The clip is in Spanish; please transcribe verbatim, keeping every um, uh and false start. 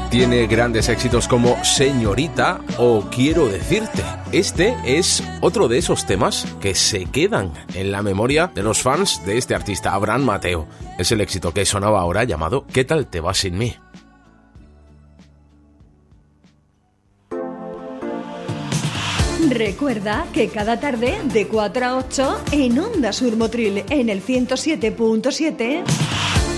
Tiene grandes éxitos como Señorita o Quiero decirte. Este es otro de esos temas que se quedan en la memoria de los fans de este artista, Abraham Mateo. Es el éxito que sonaba ahora llamado ¿Qué tal te va sin mí? Recuerda que cada tarde de cuatro a ocho en Onda Sur Motril en el ciento siete punto siete